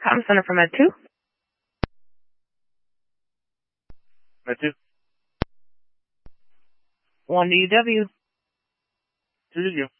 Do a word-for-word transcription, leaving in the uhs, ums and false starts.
Com Center for Med two. Med two. one D U W. two to you.